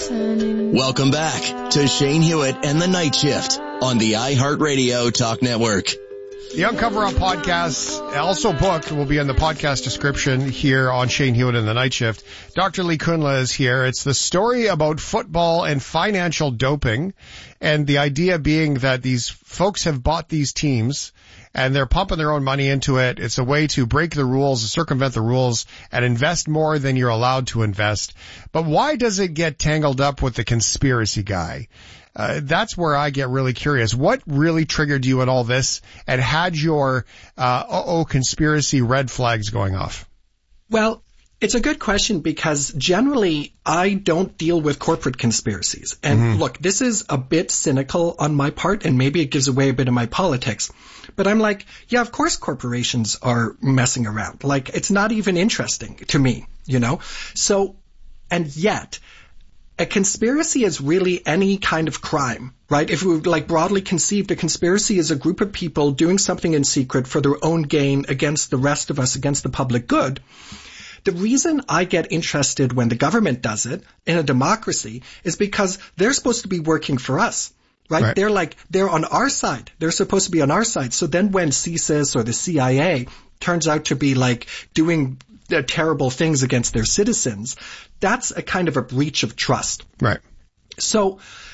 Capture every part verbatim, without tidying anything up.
Welcome back to Shane Hewitt and the Night Shift on the iHeartRadio Talk Network. The Uncover Up podcast, also booked, will be in the podcast description here on Shane Hewitt and the Night Shift. Doctor Lee Kunla is here. It's the story about football and financial doping, and the idea being that these folks have bought these teams and they're pumping their own money into it. It's a way to break the rules, circumvent the rules, and invest more than you're allowed to invest. But why does it get tangled up with the conspiracy guy? Uh, that's where I get really curious. What really triggered you in all this and had your uh, uh-oh conspiracy red flags going off? Well, it's a good question because generally I don't deal with corporate conspiracies. And mm-hmm. look, this is a bit cynical on my part, and maybe it gives away a bit of my politics. But I'm like, yeah, of course corporations are messing around. Like, it's not even interesting to me, you know? So, and yet, a conspiracy is really any kind of crime, right? If we like broadly conceived, a conspiracy is a group of people doing something in secret for their own gain against the rest of us, against the public good. The reason I get interested when the government does it in a democracy is because they're supposed to be working for us, right? right? They're like, they're on our side. They're supposed to be on our side. So then when C S I S or the C I A turns out to be like doing uh, terrible things against their citizens, that's a kind of a breach of trust. Right. So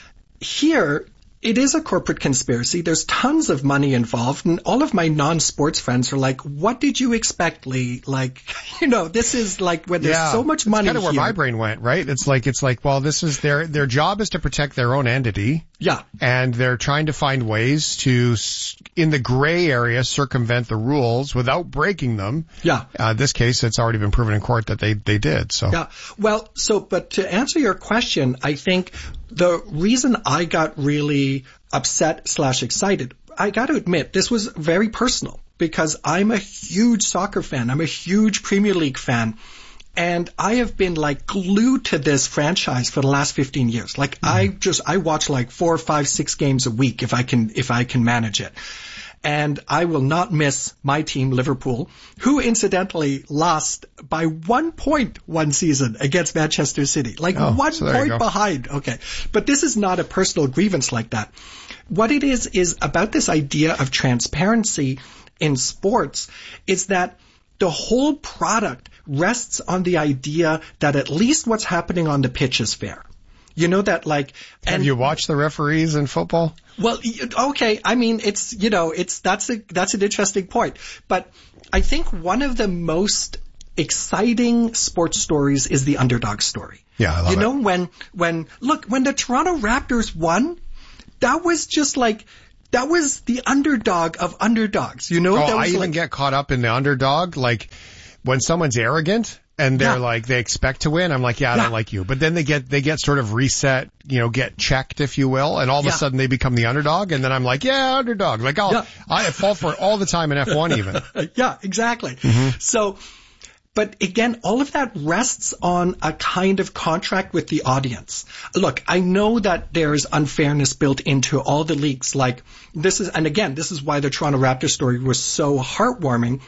here, it is a corporate conspiracy. There's tons of money involved, and all of my non-sports friends are like, what did you expect, Lee? Like, you know, this is like when there's yeah, so much money here. That's kind of where my brain went, right? It's like, it's like, well, this is their, their job is to protect their own entity. Yeah. And they're trying to find ways to, in the gray area, circumvent the rules without breaking them. Yeah. Uh, this case, it's already been proven in court that they, they did, so. Yeah. Well, so, but to answer your question, I think the reason I got really upset slash excited, I got to admit, this was very personal because I'm a huge soccer fan. I'm a huge Premier League fan. And I have been like glued to this franchise for the last fifteen years. Like mm-hmm. I just, I watch like four, five, six games a week if I can, if I can manage it. And I will not miss my team, Liverpool, who incidentally lost by one point one season against Manchester City. Like oh, one so point behind. Okay. But this is not a personal grievance like that. What it is, is about this idea of transparency in sports is that the whole product rests on the idea that at least what's happening on the pitch is fair. You know that like... Have and, you watched the referees in football? Well, okay. I mean, it's, you know, it's, that's a, that's an interesting point. But I think one of the most exciting sports stories is the underdog story. Yeah, I love You it. know, when, when, look, when the Toronto Raptors won, that was just like, that was the underdog of underdogs, you know? Oh, that was I even like, get caught up in the underdog, like when someone's arrogant and they're yeah. like, they expect to win. I'm like, yeah, I yeah. don't like you. But then they get, they get sort of reset, you know, get checked, if you will. And all of yeah. a sudden they become the underdog. And then I'm like, yeah, underdog. Like I'll, yeah. I fall for it all the time in F one even. yeah, exactly. Mm-hmm. So, but again, all of that rests on a kind of contract with the audience. Look, I know that there's unfairness built into all the leagues. Like this is, and again, this is why the Toronto Raptors story was so heartwarming.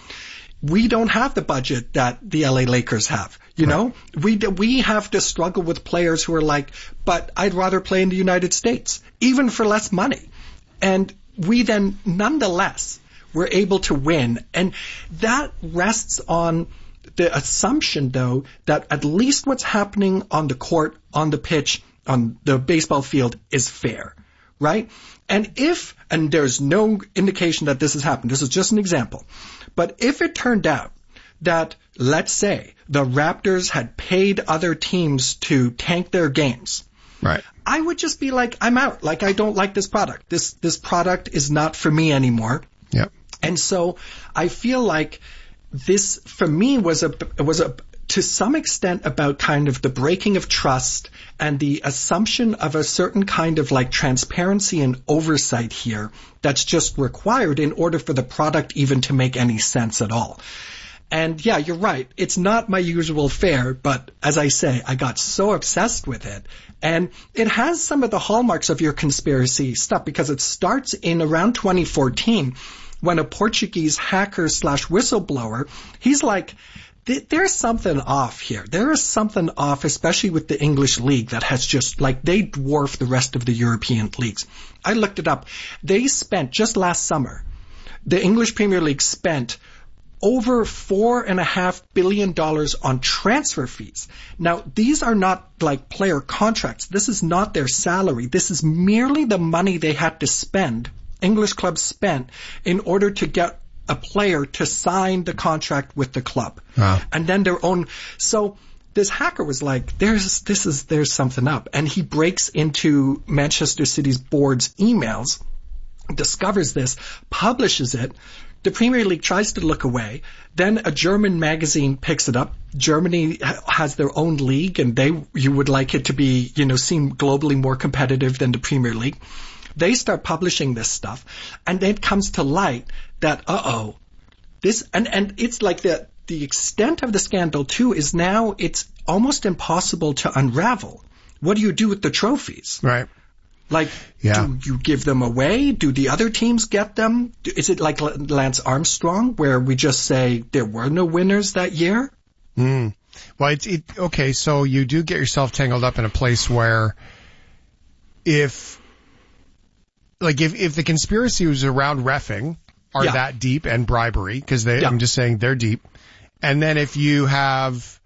We don't have the budget that the L A Lakers have. You right. know, we we have to struggle with players who are like, but I'd rather play in the United States, even for less money. And we then, nonetheless, were able to win. And that rests on the assumption, though, that at least what's happening on the court, on the pitch, on the baseball field is fair, right? And if, and there's no indication that this has happened, this is just an example, but if it turned out that, let's say, the Raptors had paid other teams to tank their games, right? I would just be like, I'm out. Like, I don't like this product. This, this product is not for me anymore. Yep. And so I feel like this, for me, was a, was a, to some extent about kind of the breaking of trust and the assumption of a certain kind of like transparency and oversight here that's just required in order for the product even to make any sense at all. And yeah, you're right. It's not my usual fare, but as I say, I got so obsessed with it. And it has some of the hallmarks of your conspiracy stuff because it starts in around twenty fourteen when a Portuguese hacker slash whistleblower, he's like, th- there's something off here. There is something off, especially with the English league that has just, like, they dwarf the rest of the European leagues. I looked it up. They spent, just last summer, the English Premier League spent over four and a half billion dollars on transfer fees. Now, these are not like player contracts. This is not their salary. This is merely the money they had to spend, English clubs spent, in order to get a player to sign the contract with the club. Wow. And then their own. So this hacker was like, there's, this is, there's something up. And he breaks into Manchester City's board's emails, discovers this, publishes it. The Premier League tries to look away. Then a German magazine picks it up. Germany has their own league, and they, you would like it to be, you know, seem globally more competitive than the Premier League. They start publishing this stuff, and then it comes to light that, uh-oh, this, and, and it's like the, the extent of the scandal too is now it's almost impossible to unravel. What do you do with the trophies? Right. Like, yeah. Do you give them away? Do the other teams get them? Is it like Lance Armstrong, where we just say there were no winners that year? Mm. Well, it's it, okay. So you do get yourself tangled up in a place where, if, like, if if the conspiracy was around reffing are yeah. that deep and bribery, because they, yeah. I'm just saying they're deep, and then if you have,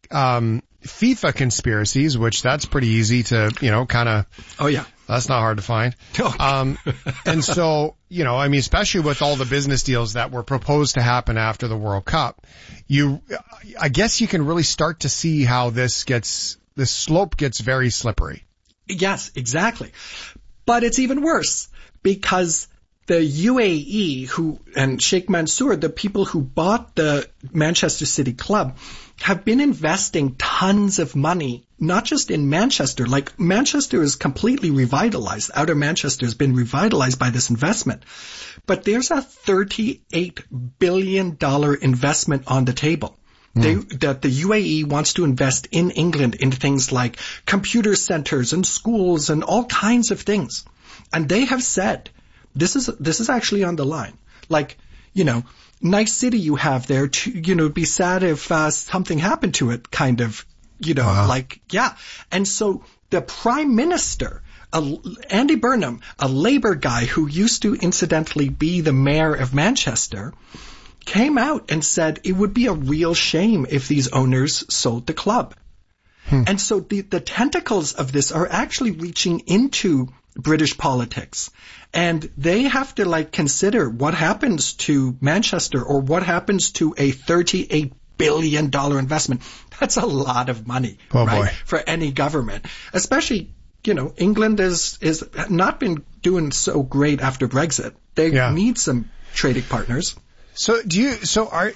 um. FIFA conspiracies, which that's pretty easy to, you know, kind of. Oh, yeah. That's not hard to find. Um, and so, you know, I mean, especially with all the business deals that were proposed to happen after the World Cup, you, I guess you can really start to see how this gets, this slope gets very slippery. Yes, exactly. But it's even worse because the U A E who, and Sheikh Mansour, the people who bought the Manchester City club, have been investing tons of money, not just in Manchester. Like, Manchester is completely revitalized. Outer Manchester has been revitalized by this investment. But there's a thirty-eight billion dollars investment on the table. Mm. They, that the U A E wants to invest in England in things like computer centers and schools and all kinds of things. And they have said, this is, this is actually on the line. Like, you know, nice city you have there, to, you know, be sad if uh, something happened to it, kind of, you know, wow. like, yeah. And so the Prime Minister, uh, Andy Burnham, a Labour guy who used to incidentally be the mayor of Manchester, came out and said it would be a real shame if these owners sold the club. Hmm. And so the, the tentacles of this are actually reaching into British politics. And they have to, like, consider what happens to Manchester or what happens to a thirty-eight billion dollars investment. That's a lot of money, oh, right? Boy. For any government. Especially, you know, England is, is not been doing so great after Brexit. They yeah. need some trading partners. So do you, so are,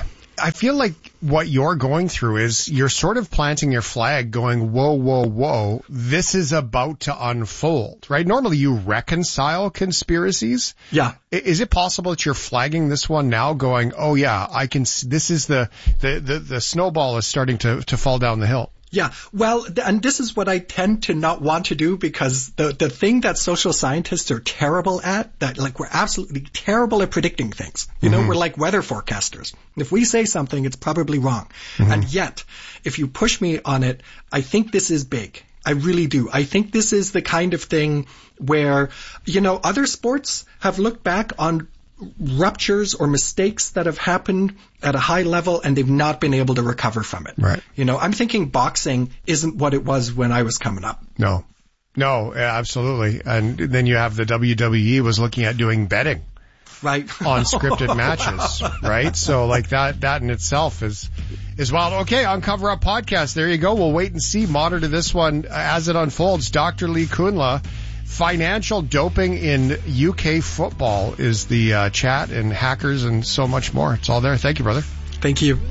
I feel like what you're going through is you're sort of planting your flag going, whoa, whoa, whoa, this is about to unfold, right? Normally you reconcile conspiracies. Yeah. Is it possible that you're flagging this one now going, oh yeah, I can, this is the, the, the, the snowball is starting to, to fall down the hill? Yeah, well, and this is what I tend to not want to do because the, the thing that social scientists are terrible at, that like we're absolutely terrible at predicting things. You know, mm-hmm. we're like weather forecasters. If we say something, it's probably wrong. Mm-hmm. And yet, if you push me on it, I think this is big. I really do. I think this is the kind of thing where, you know, other sports have looked back on ruptures or mistakes that have happened at a high level and they've not been able to recover from it. Right. You know, I'm thinking boxing isn't what it was when I was coming up. No. No, absolutely. And then you have the W W E was looking at doing betting. Right. On scripted matches, right? So like that, that in itself is, is wild. Okay, on Cover Up Podcast, there you go. We'll wait and see. Monitor this one as it unfolds. Doctor Lee Kunla. Financial doping in U K football is the uh, chat, and hackers and so much more. It's all there. Thank you, brother. Thank you.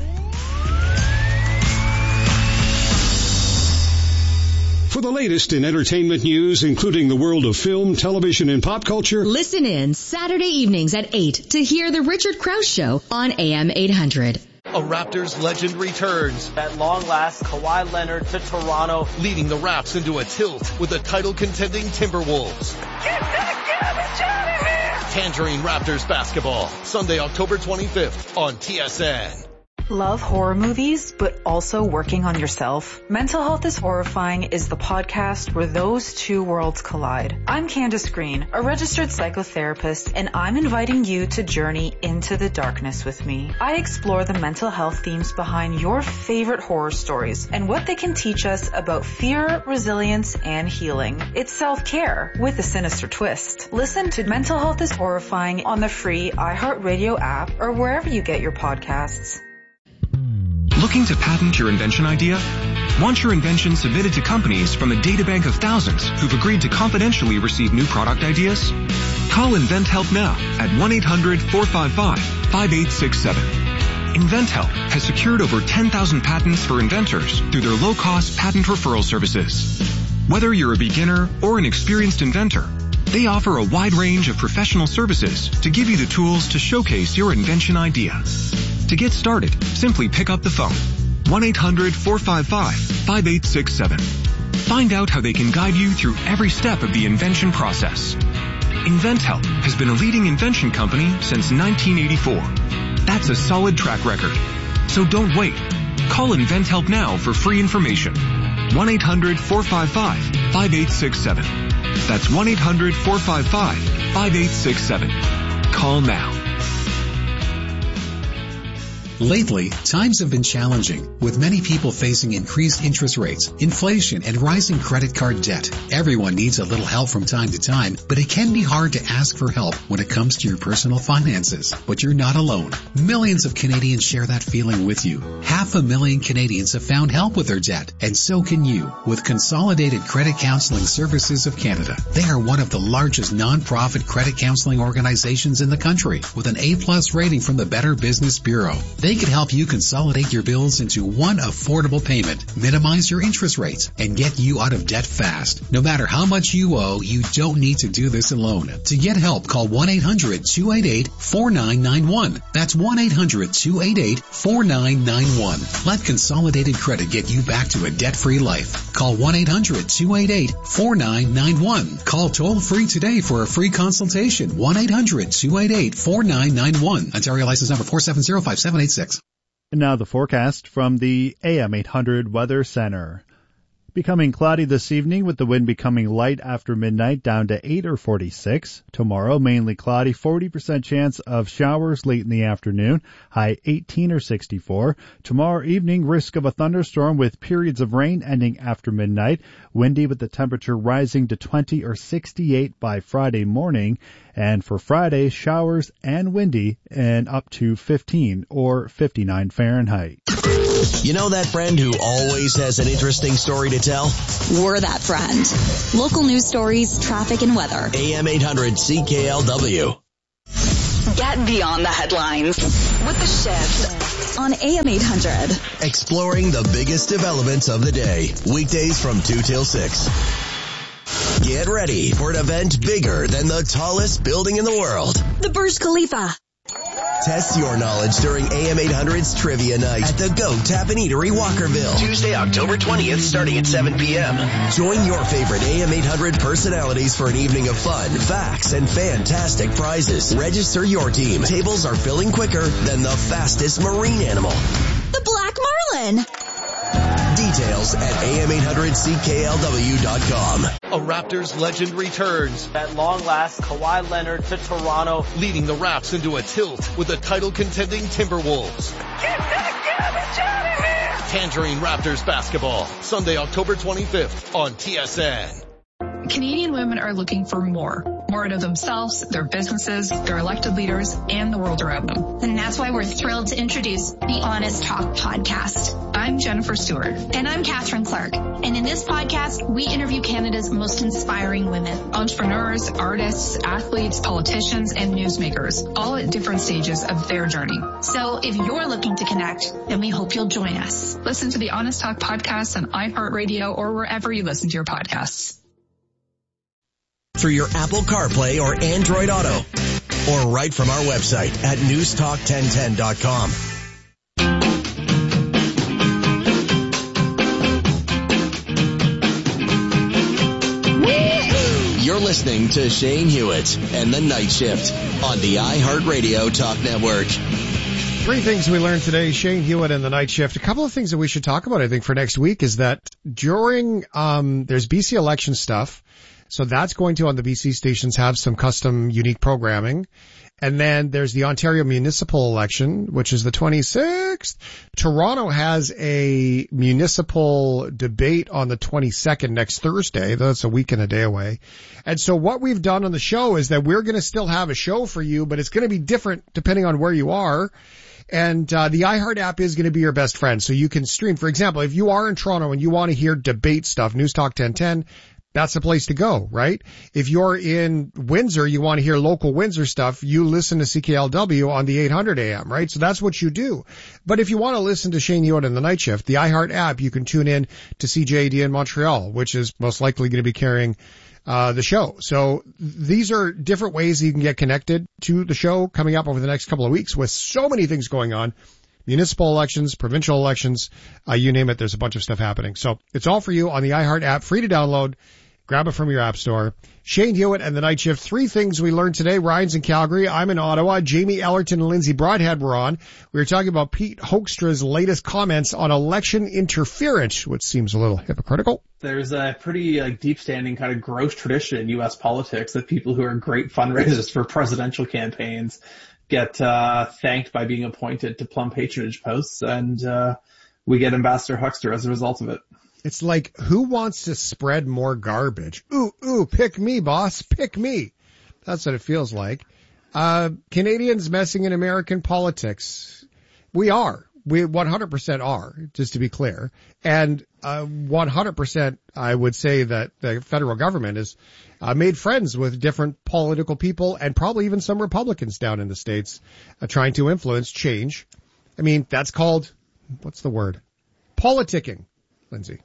For the latest in entertainment news, including the world of film, television, and pop culture, listen in Saturday evenings at eight to hear The Richard Krause Show on A M eight hundred. A Raptors legend returns. At long last, Kawhi Leonard to Toronto. Leading the Raps into a tilt with the title-contending Timberwolves. Get that garbage out of here! Tangerine Raptors basketball, Sunday, October twenty-fifth on T S N. Love horror movies, but also working on yourself? Mental Health is Horrifying is the podcast where those two worlds collide. I'm Candace Green, a registered psychotherapist, and I'm inviting you to journey into the darkness with me. I explore the mental health themes behind your favorite horror stories and what they can teach us about fear, resilience, and healing. It's self-care with a sinister twist. Listen to Mental Health is Horrifying on the free iHeartRadio app or wherever you get your podcasts. Looking to patent your invention idea? Want your invention submitted to companies from a databank of thousands who've agreed to confidentially receive new product ideas? Call InventHelp now at one eight hundred four five five five eight six seven. InventHelp has secured over ten thousand patents for inventors through their low-cost patent referral services. Whether you're a beginner or an experienced inventor, they offer a wide range of professional services to give you the tools to showcase your invention idea. To get started, simply pick up the phone. one eight hundred four five five five eight six seven. Find out how they can guide you through every step of the invention process. InventHelp has been a leading invention company since nineteen eighty-four. That's a solid track record. So don't wait. Call InventHelp now for free information. one eight hundred four five five five eight six seven. That's one eight hundred four five five five eight six seven. Call now. Lately, times have been challenging, with many people facing increased interest rates, inflation, and rising credit card debt. Everyone needs a little help from time to time, but it can be hard to ask for help when it comes to your personal finances. But you're not alone. Millions of Canadians share that feeling with you. Half a million Canadians have found help with their debt, and so can you, with Consolidated Credit Counseling Services of Canada. They are one of the largest non-profit credit counseling organizations in the country, with an A-plus rating from the Better Business Bureau. They can help you consolidate your bills into one affordable payment, minimize your interest rates, and get you out of debt fast. No matter how much you owe, you don't need to do this alone. To get help, call one eight hundred two eight eight four nine nine one. That's one eight hundred two eight eight four nine nine one. Let Consolidated Credit get you back to a debt-free life. Call one eight hundred two eight eight four nine nine one. Call toll-free today for a free consultation. one eight hundred two eight eight four nine nine one. Ontario license number four seven zero five seven eight six. And now the forecast from the A M eight hundred Weather Center. Becoming cloudy this evening with the wind becoming light after midnight down to eight or forty-six. Tomorrow, mainly cloudy, forty percent chance of showers late in the afternoon, high eighteen or sixty-four. Tomorrow evening, risk of a thunderstorm with periods of rain ending after midnight. Windy with the temperature rising to twenty or sixty-eight by Friday morning. And for Friday, showers and windy and up to fifteen or fifty-nine Fahrenheit. You know that friend who always has an interesting story to tell? We're that friend. Local news stories, traffic, and weather. A M eight hundred C K L W. Get beyond the headlines with The Shift on A M eight hundred. Exploring the biggest developments of the day. Weekdays from two till six. Get ready for an event bigger than the tallest building in the world. The Burj Khalifa. Test your knowledge during A M eight hundred's Trivia Night at the Goat Tap and Eatery, Walkerville. Tuesday, October twentieth, starting at seven p.m. Join your favorite A M eight hundred personalities for an evening of fun, facts, and fantastic prizes. Register your team. Tables are filling quicker than the fastest marine animal. The Black Marlin. Details at A M eight hundred C K L W dot com. A Raptors legend returns. At long last, Kawhi Leonard to Toronto, leading the Raps into a tilt with the title-contending Timberwolves. Get that garbage out of here! Tangerine Raptors basketball, Sunday, October twenty-fifth on T S N. Canadian women are looking for more. More out of themselves, their businesses, their elected leaders, and the world around them. And that's why we're thrilled to introduce the Honest Talk podcast. I'm Jennifer Stewart. And I'm Catherine Clark. And in this podcast, we interview Canada's most inspiring women. Entrepreneurs, artists, athletes, politicians, and newsmakers, all at different stages of their journey. So if you're looking to connect, then we hope you'll join us. Listen to the Honest Talk podcast on iHeartRadio or wherever you listen to your podcasts. Through your Apple CarPlay or Android Auto, or right from our website at news talk ten ten dot com. You're listening to Shane Hewitt and the Night Shift on the iHeartRadio Talk Network. Three things we learned today. Shane Hewitt and the Night Shift. A couple of things that we should talk about, I think, for next week is that during, um, there's B C election stuff. So that's going to, on the B C stations, have some custom unique programming. And then there's the Ontario municipal election, which is the twenty-sixth. Toronto has a municipal debate on the twenty-second, next Thursday. That's a week and a day away. And so what we've done on the show is that we're going to still have a show for you, but it's going to be different depending on where you are. And uh, the iHeart app is going to be your best friend. So you can stream. For example, if you are in Toronto and you want to hear debate stuff, News Talk ten ten, that's the place to go, right? If you're in Windsor, you want to hear local Windsor stuff, you listen to C K L W on the eight hundred A M, right? So that's what you do. But if you want to listen to Shane Hewitt and the Night Shift, the iHeart app, you can tune in to C J A D in Montreal, which is most likely going to be carrying uh the show. So these are different ways you can get connected to the show coming up over the next couple of weeks with so many things going on. Municipal elections, provincial elections, uh, you name it, there's a bunch of stuff happening. So it's all for you on the iHeart app, free to download. Grab it from your app store. Shane Hewitt and the Night Shift. Three things we learned today. Ryan's in Calgary. I'm in Ottawa. Jamie Ellerton and Lindsay Broadhead were on. We were talking about Pete Hoekstra's latest comments on election interference, which seems a little hypocritical. There's a pretty like deep standing kind of gross tradition in U S politics that people who are great fundraisers for presidential campaigns get uh thanked by being appointed to plum patronage posts, and uh we get Ambassador Hoekstra as a result of it. It's like, who wants to spread more garbage? Ooh, ooh, pick me, boss, pick me. That's what it feels like. Uh, Canadians messing in American politics. We are. We one hundred percent are, just to be clear. And uh, one hundred percent I would say that the federal government has uh, made friends with different political people and probably even some Republicans down in the States uh, trying to influence change. I mean, that's called, what's the word? Politicking, Lindsay.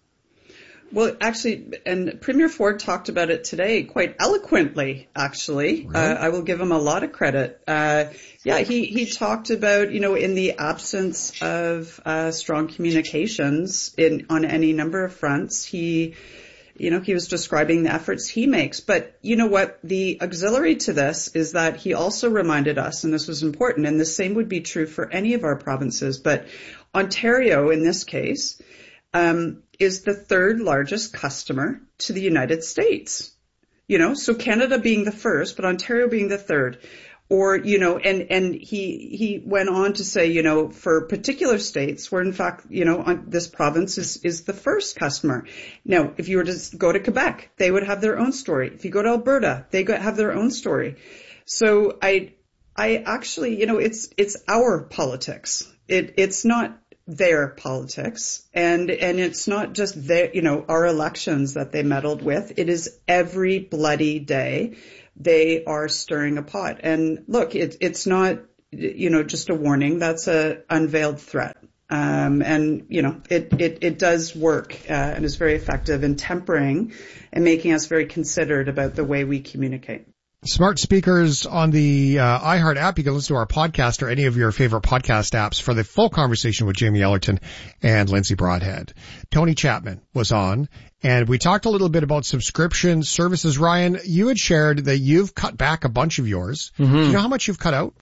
Well, actually, and Premier Ford talked about it today quite eloquently, actually. Really? Uh, I will give him a lot of credit. Uh, yeah, he, he talked about, you know, in the absence of uh, strong communications in on any number of fronts, he, you know, he was describing the efforts he makes. But you know what? The auxiliary to this is that he also reminded us, and this was important, and the same would be true for any of our provinces, but Ontario, in this case, um, is the third largest customer to the United States. You know, so Canada being the first, but Ontario being the third. Or, you know, and, and he, he went on to say, you know, for particular states where in fact, you know, on, this province is, is the first customer. Now, if you were to go to Quebec, they would have their own story. If you go to Alberta, they go, have their own story. So I, I actually, you know, it's, it's our politics. It, it's not their politics, and and it's not just their, you know, our elections that they meddled with. It is every bloody day they are stirring a pot. And look, it, it's not, you know, just a warning. That's a unveiled threat. Um, and you know, it it it does work uh, and is very effective in tempering and making us very considered about the way we communicate. Smart speakers on the uh, iHeart app. You can listen to our podcast or any of your favorite podcast apps for the full conversation with Jamie Ellerton and Lindsay Broadhead. Tony Chapman was on, and we talked a little bit about subscription services. Ryan, you had shared that you've cut back a bunch of yours. Mm-hmm. Do you know how much you've cut out?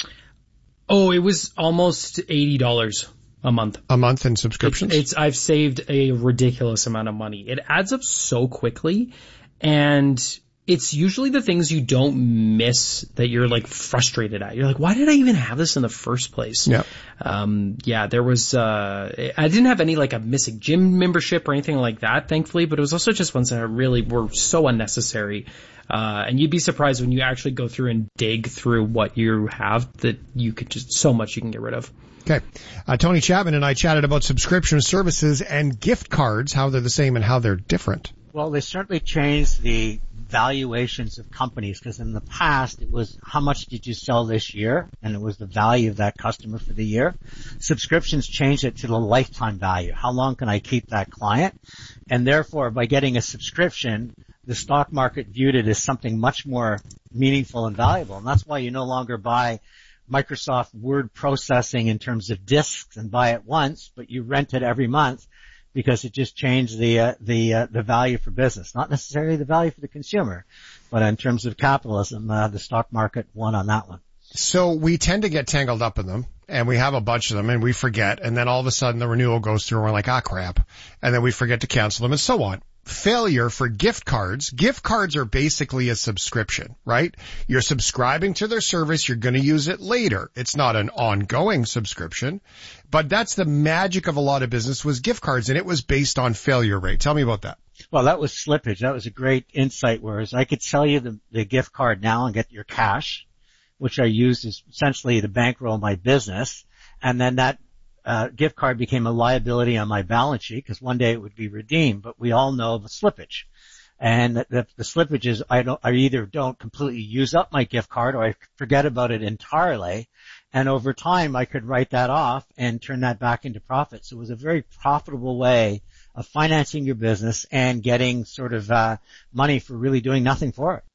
Oh, it was almost eighty dollars a month. A month in subscriptions? It's, it's I've saved a ridiculous amount of money. It adds up so quickly, and it's usually the things you don't miss that you're like frustrated at. You're like, why did I even have this in the first place? Yeah. Um, yeah, there was, uh, I didn't have any like a missing gym membership or anything like that, thankfully, but it was also just ones that really were so unnecessary. Uh, and you'd be surprised when you actually go through and dig through what you have that you could just, so much you can get rid of. Okay. Uh, Tony Chapman and I chatted about subscription services and gift cards, how they're the same and how they're different. Well, they certainly changed the valuations of companies, because in the past it was how much did you sell this year, and it was the value of that customer for the year. Subscriptions changed it to the lifetime value. How long can I keep that client? And therefore, by getting a subscription, the stock market viewed it as something much more meaningful and valuable. And that's why you no longer buy Microsoft Word processing in terms of disks and buy it once, but you rent it every month, because it just changed the uh, the uh, the value for business, not necessarily the value for the consumer, but in terms of capitalism, uh, the stock market won on that one. So we tend to get tangled up in them, and we have a bunch of them and we forget, and then all of a sudden the renewal goes through and we're like, ah, crap. And then we forget to cancel them and so on. Failure for gift cards. Gift cards are basically a subscription, right? You're subscribing to their service. You're going to use it later. It's not an ongoing subscription, but that's the magic of a lot of business was gift cards, and it was based on failure rate. Tell me about that. Well, that was slippage. That was a great insight, whereas I could sell you the, the gift card now and get your cash, which I used as essentially to bankroll my business, and then that Uh, gift card became a liability on my balance sheet because one day it would be redeemed, but we all know the slippage. And the, the, the slippage is I don't, I either don't completely use up my gift card or I forget about it entirely. And over time I could write that off and turn that back into profit. So it was a very profitable way of financing your business and getting sort of, uh, money for really doing nothing for it.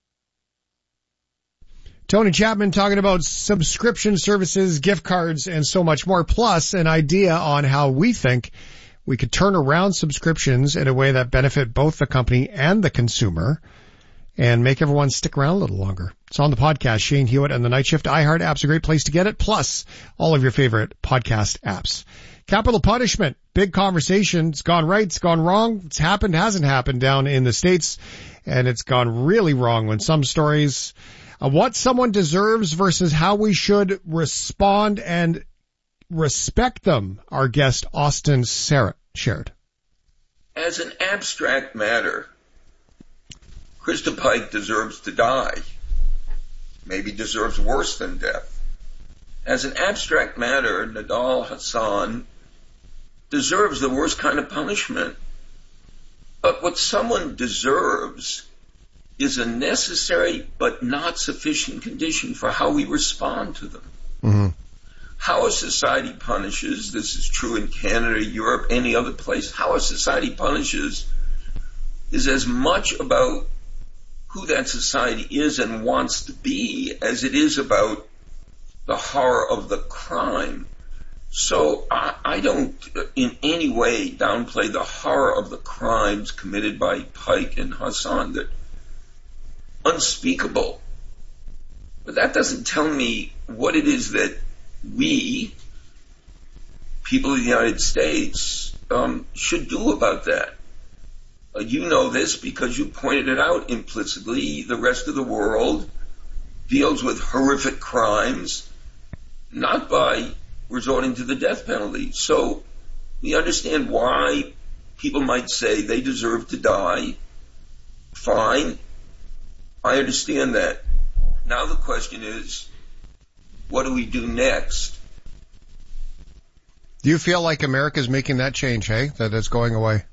Tony Chapman talking about subscription services, gift cards, and so much more, plus an idea on how we think we could turn around subscriptions in a way that benefit both the company and the consumer and make everyone stick around a little longer. It's on the podcast, Shane Hewitt and the Night Shift. iHeart app's a great place to get it, plus all of your favorite podcast apps. Capital punishment, big conversation. It's gone right, it's gone wrong. It's happened, hasn't happened down in the States, and it's gone really wrong when some stories Uh, what someone deserves versus how we should respond and respect them, our guest Austin Serrett shared. As an abstract matter, Krista Pike deserves to die. Maybe deserves worse than death. As an abstract matter, Nidal Hasan deserves the worst kind of punishment. But what someone deserves is a necessary but not sufficient condition for how we respond to them. Mm-hmm. How a society punishes, this is true in Canada, Europe, any other place, how a society punishes is as much about who that society is and wants to be as it is about the horror of the crime. So I, I don't in any way downplay the horror of the crimes committed by Pike and Hasan. That unspeakable. But that doesn't tell me what it is that we, people of the United States, um, should do about that. Uh, you know this because you pointed it out implicitly. The rest of the world deals with horrific crimes, not by resorting to the death penalty. So we understand why people might say they deserve to die. Fine. I understand that. Now the question is, what do we do next? Do you feel like America's making that change, hey? That it's going away?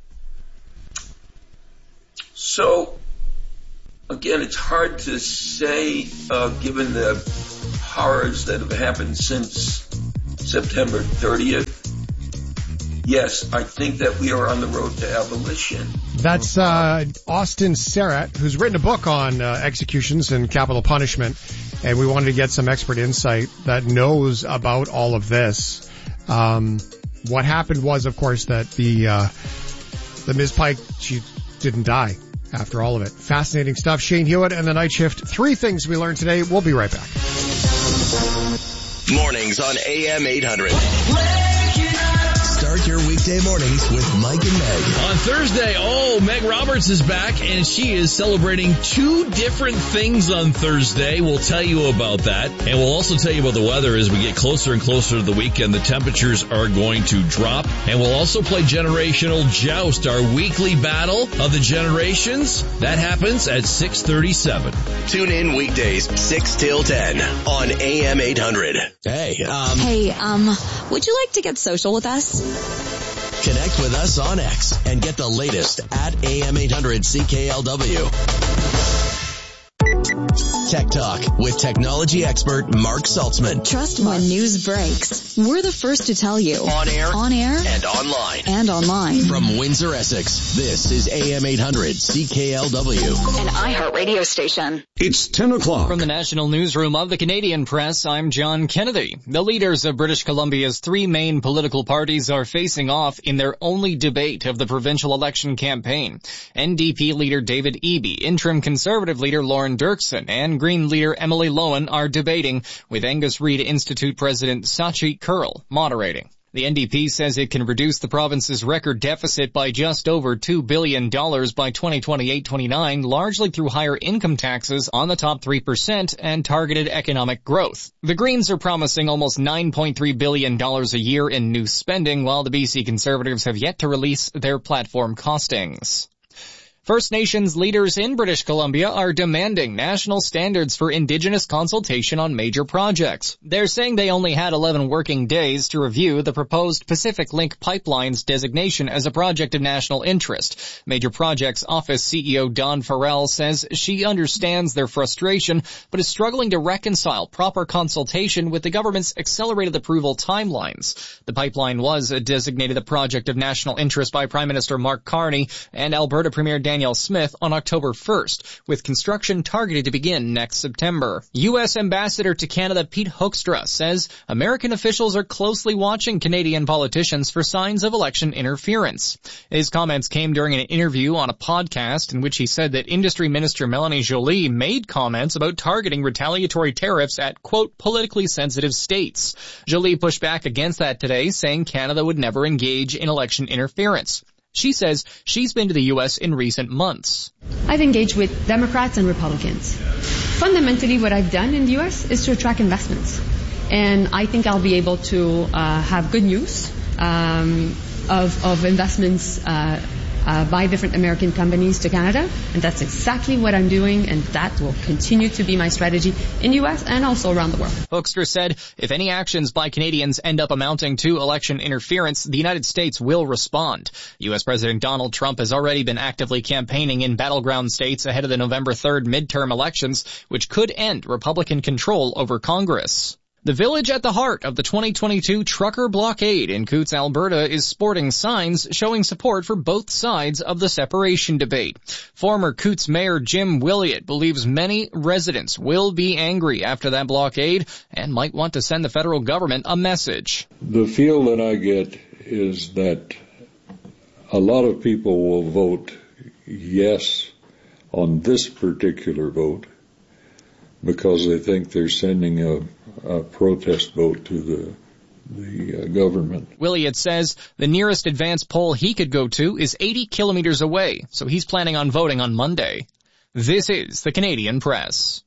So, again, it's hard to say, uh, given the horrors that have happened since September thirtieth. Yes, I think that we are on the road to abolition. That's uh, Austin Serrett, who's written a book on uh, executions and capital punishment, and we wanted to get some expert insight that knows about all of this. Um, what happened was, of course, that the uh, the Miz Pike, she didn't die after all of it. Fascinating stuff. Shane Hewitt and the Night Shift. Three things we learned today. We'll be right back. Mornings on A M eight hundred. Start your weekday mornings with Mike and Meg. On Thursday, oh, Meg Roberts is back, and she is celebrating two different things on Thursday. We'll tell you about that, and we'll also tell you about the weather as we get closer and closer to the weekend. The temperatures are going to drop, and we'll also play Generational Joust, our weekly battle of the generations. That happens at six thirty-seven. Tune in weekdays, six till ten on A M eight hundred. Hey, um... Hey, um, would you like to get social with us? Connect with us on X and get the latest at A M eight hundred C K L W. Tech Talk with technology expert Mark Saltzman. Trust when news breaks. We're the first to tell you. On air. On air. And online. And online. From Windsor, Essex, this is A M eight hundred C K L W. An iHeart radio station. It's ten o'clock. From the National Newsroom of the Canadian Press, I'm John Kennedy. The leaders of British Columbia's three main political parties are facing off in their only debate of the provincial election campaign. N D P leader David Eby, interim Conservative leader Lauren Dirksen, Watson and Green leader Emily Lowen are debating, with Angus Reid Institute President Sachi Kurl moderating. The N D P says it can reduce the province's record deficit by just over two billion dollars by twenty twenty-eight twenty-nine, largely through higher income taxes on the top three percent and targeted economic growth. The Greens are promising almost nine point three billion dollars a year in new spending, while the B C Conservatives have yet to release their platform costings. First Nations leaders in British Columbia are demanding national standards for Indigenous consultation on major projects. They're saying they only had eleven working days to review the proposed Pacific Link Pipeline's designation as a project of national interest. Major Projects Office C E O Dawn Farrell says she understands their frustration, but is struggling to reconcile proper consultation with the government's accelerated approval timelines. The pipeline was designated a project of national interest by Prime Minister Mark Carney and Alberta Premier Danielle Smith on October first, with construction targeted to begin next September. U S Ambassador to Canada Pete Hoekstra says American officials are closely watching Canadian politicians for signs of election interference. His comments came during an interview on a podcast in which he said that Industry Minister Melanie Joly made comments about targeting retaliatory tariffs at, quote, politically sensitive states. Joly pushed back against that today, saying Canada would never engage in election interference. She says she's been to the U S in recent months. I've engaged with Democrats and Republicans. Fundamentally, what I've done in the U S is to attract investments. And I think I'll be able to uh, have good news um, of, of investments uh, uh, by different American companies to Canada. And that's exactly what I'm doing, and that will continue to be my strategy in the U S and also around the world. Hoekstra said if any actions by Canadians end up amounting to election interference, the United States will respond. U S President Donald Trump has already been actively campaigning in battleground states ahead of the November third midterm elections, which could end Republican control over Congress. The village at the heart of the twenty twenty-two trucker blockade in Coutts, Alberta is sporting signs showing support for both sides of the separation debate. Former Coutts Mayor Jim Williott believes many residents will be angry after that blockade and might want to send the federal government a message. The feel that I get is that a lot of people will vote yes on this particular vote because they think they're sending a a protest vote to the the uh, government. Williott says the nearest advance poll he could go to is eighty kilometers away, so he's planning on voting on Monday. This is the Canadian Press.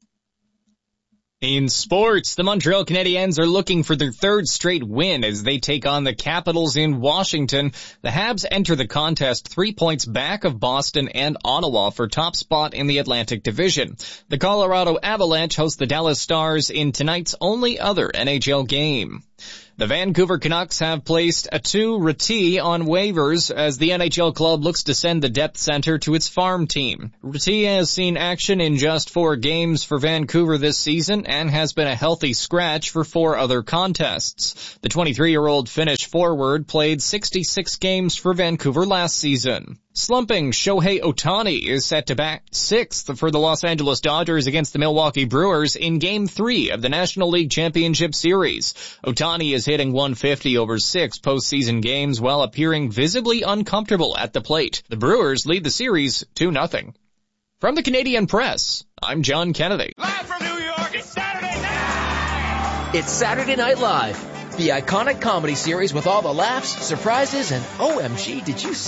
In sports, the Montreal Canadiens are looking for their third straight win as they take on the Capitals in Washington. The Habs enter the contest three points back of Boston and Ottawa for top spot in the Atlantic Division. The Colorado Avalanche host the Dallas Stars in tonight's only other N H L game. The Vancouver Canucks have placed Aatu Räty on waivers as the N H L club looks to send the depth center to its farm team. Räty has seen action in just four games for Vancouver this season and has been a healthy scratch for four other contests. The twenty-three-year-old Finnish forward played sixty-six games for Vancouver last season. Slumping Shohei Ohtani is set to bat sixth for the Los Angeles Dodgers against the Milwaukee Brewers in Game three of the National League Championship Series. Ohtani is hitting one fifty over six postseason games while appearing visibly uncomfortable at the plate. The Brewers lead the series two nothing. From the Canadian Press, I'm John Kennedy. Live from New York, it's Saturday night! It's Saturday Night Live, the iconic comedy series with all the laughs, surprises, and O M G, did you see?